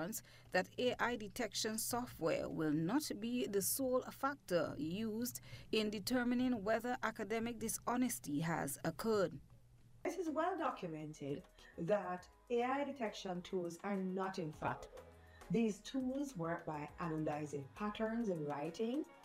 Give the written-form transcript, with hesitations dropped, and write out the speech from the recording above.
warns that AI detection software will not be the sole factor used in determining whether academic dishonesty has occurred. It is well documented that AI detection tools are not in fact. These tools work by analyzing patterns in writing